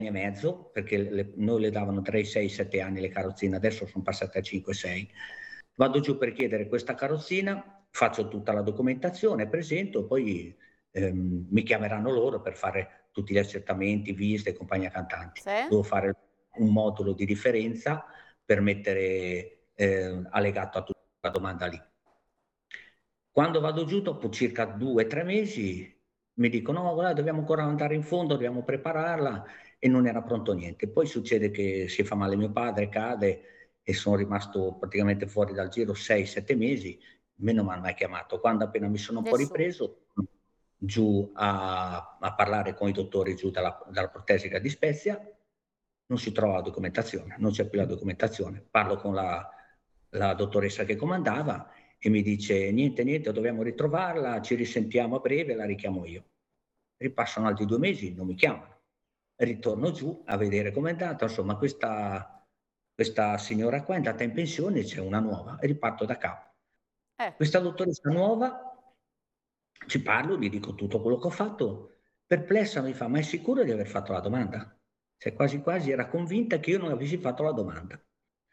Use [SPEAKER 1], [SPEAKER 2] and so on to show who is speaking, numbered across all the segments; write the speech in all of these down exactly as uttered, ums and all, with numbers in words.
[SPEAKER 1] e mezzo, perché le noi le davano tre, sei, sette anni le carrozzine, adesso son passate a cinque, sei. Vado giù per chiedere questa carrozzina, faccio tutta la documentazione, presento, poi, ehm, mi chiameranno loro per fare tutti gli accertamenti, visite e compagnia cantanti.
[SPEAKER 2] Sì.
[SPEAKER 1] Devo fare un modulo di differenza per mettere, ehm, allegato a tutta la domanda lì. Quando vado giù dopo circa due, tre mesi mi dicono: "No, guarda dobbiamo ancora andare in fondo, dobbiamo prepararla", e non era pronto niente. Poi succede che si fa male mio padre, cade e sono rimasto praticamente fuori dal giro sei, sette mesi, me non m'han mai chiamato. Quando appena mi sono un po'
[SPEAKER 2] Nessuno.
[SPEAKER 1] ripreso, mh, giù a a parlare con i dottori giù dalla dalla Protesica di Spezia, non si trova la documentazione, non c'è più la documentazione. Parlo con la la dottoressa che comandava e mi dice: "Niente, niente, dobbiamo ritrovarla, ci risentiamo a breve, la richiamo io". Ripassano altri due mesi, non mi chiamano. Ritorno giù a vedere com'è andata, insomma questa questa signora qua è andata in pensione, c'è una nuova e riparto da capo.
[SPEAKER 2] Ecco.
[SPEAKER 1] Questa dottoressa nuova ci parlo, gli dico tutto quello che ho fatto, perplessa mi fa: "Ma è sicuro di aver fatto la domanda?" Cioè quasi quasi era convinta che io non avessi fatto la domanda.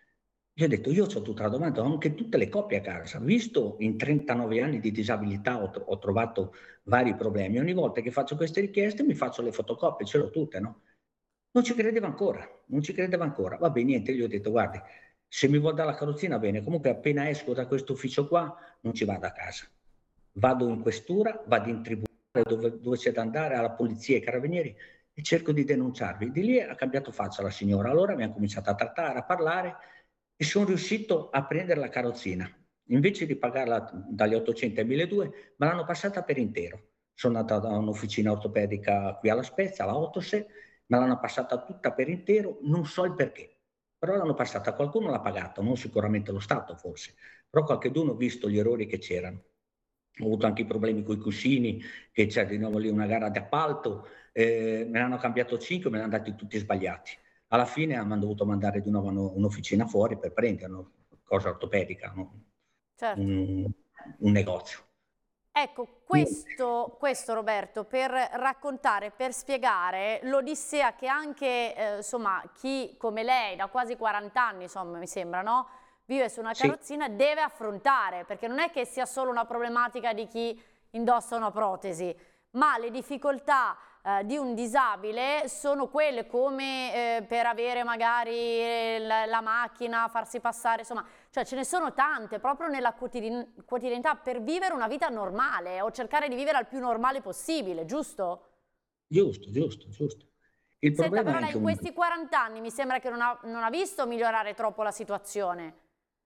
[SPEAKER 1] Gli ho detto: "Io c'ho tutta la domanda, ho anche tutte le copie a casa. Visto in trentanove anni di disabilità ho tro ho trovato vari problemi, ogni volta che faccio queste richieste mi faccio le fotocopie, ce l'ho tutte, no?" Non ci credeva ancora, non ci credeva ancora. Vabbè niente, gli ho detto: "Guardi, se mi vuol dà la carrozzina bene, comunque appena esco da questo ufficio qua non ci vado a casa. Vado in questura, vado in tribunale dove dove c'è da andare, alla polizia, ai carabinieri e cerco di denunciarvi." Di lì ha cambiato faccia la signora. Allora mi han cominciato a trattare, a parlare e son riuscito a prendere la carrozzina. Invece di pagarla dagli ottocento ai milleduecento me l'hanno passata per intero. Sono andata da un'officina ortopedica qui alla Spezia, la Ortose, me l'hanno passata tutta per intero, non so il perché. Però l'hanno passata, qualcuno l'ha pagata, non sicuramente lo Stato forse, però qualcheduno, visto gli errori che c'erano. Ho avuto anche i problemi coi cuscini, che c'è di nuovo lì una gara d'appalto, ehm, me ne hanno cambiato cinque, me ne han dati tutti sbagliati. Alla fine a m'han dovuto mandare di nuovo a no un'officina fuori per prenderlo, cosa ortopedica, no,
[SPEAKER 2] Certo.
[SPEAKER 1] un un negozio.
[SPEAKER 2] Ecco,
[SPEAKER 1] Niente.
[SPEAKER 2] questo questo Roberto per raccontare, per spiegare l'odissea che anche, ehm, somma, chi come lei da quasi quarant anni, insomma, mi sembra, no, vive su una
[SPEAKER 1] Sì.
[SPEAKER 2] carrozzina, deve affrontare, perché non è che sia solo una problematica di chi indossa una protesi, ma le difficoltà, ehm, di un disabile sono quelle come, ehm, per avere magari l la macchina, farsi passare, insomma, cioè ce ne sono tante proprio nella quotidin quotidianità per vivere una vita normale o cercare di vivere al più normale possibile, giusto?
[SPEAKER 1] Giusto, giusto, giusto. Il
[SPEAKER 2] Senta,
[SPEAKER 1] problema è
[SPEAKER 2] però lei
[SPEAKER 1] anche
[SPEAKER 2] in
[SPEAKER 1] un
[SPEAKER 2] questi quarant anni mi sembra che non ha non ha visto migliorare troppo la situazione.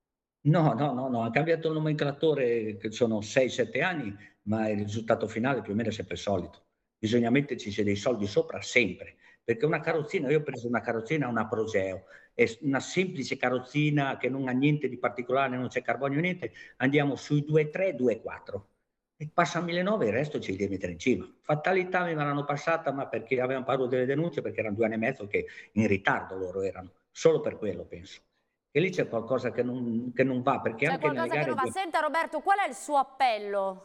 [SPEAKER 1] No, no, no, no, han cambiato il nomenclatore che sono sei, sette anni, ma il risultato finale più o meno è sempre il solito. Bisogna metterci dei soldi sopra sempre, perché una
[SPEAKER 2] Okay.
[SPEAKER 1] carrozzina io ho preso una carrozzina, una Proseo, è s una semplice carrozzina che non ha niente di particolare, non c'è carbonio, niente, andiamo sui due tre, due quattro. E passa a mille nove e il resto ce li devi mettere in cima. Fatalità me l'hanno passata, ma perché avevan paura delle denunce, perché eran due anni e mezzo che in ritardo loro erano, solo per quello penso. E lì c'è qualcosa che non che non va, perché
[SPEAKER 2] C'è
[SPEAKER 1] anche nelle
[SPEAKER 2] qualcosa che
[SPEAKER 1] gare
[SPEAKER 2] non va.
[SPEAKER 1] di
[SPEAKER 2] Senta Roberto, qual è il suo appello?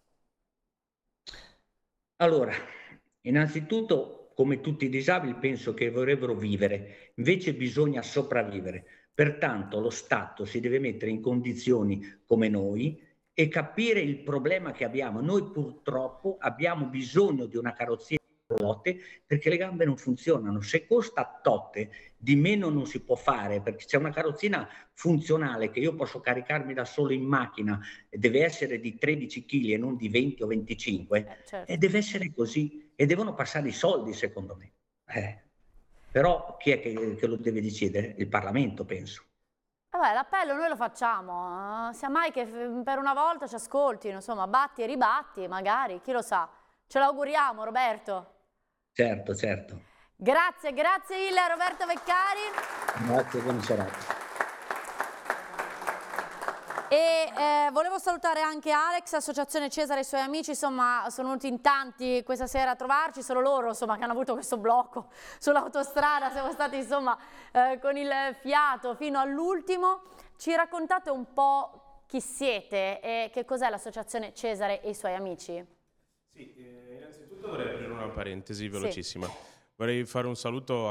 [SPEAKER 1] allora, innanzitutto, come tutti i disabili, penso che vorrebbero vivere, invece bisogna sopravvivere. Pertanto lo Stato si deve mettere in condizioni come noi e capire il problema che abbiamo. Noi purtroppo abbiamo bisogno di una carrozzina a ruote perché le gambe non funzionano. Se costa tot, di meno non si può fare, perché c'è una carrozzina funzionale che io posso caricarmi da solo in macchina e deve essere di tredici chili e non di venti o venticinque,
[SPEAKER 2] Eh,
[SPEAKER 1] e
[SPEAKER 2] certo.
[SPEAKER 1] deve essere così e devono passare i soldi secondo me. Eh. Però chi è che che lo deve decidere? Il Parlamento penso.
[SPEAKER 2] Vabbè, l'appello noi lo facciamo, sia mai che f per una volta ci ascoltino, insomma, batti e ribatti, magari, chi lo sa. Ce l'auguriamo Roberto.
[SPEAKER 1] Certo, certo.
[SPEAKER 2] Grazie, grazie mille a Roberto Veccari.
[SPEAKER 1] Grazie, buona serata.
[SPEAKER 2] E, ehm, volevo salutare anche Alex, Associazione Cesare e i suoi amici, insomma, sono venuti in tanti questa sera a trovarci, solo loro, insomma, che hanno avuto questo blocco sull'autostrada, siamo stati, insomma, ehm, con il fiato fino all'ultimo. Ci raccontate un po' chi siete e che cos'è l'Associazione Cesare e i suoi amici?
[SPEAKER 3] Sì, eh, innanzitutto vorrei aprire una parentesi
[SPEAKER 2] Sì.
[SPEAKER 3] velocissima. Vorrei fare un saluto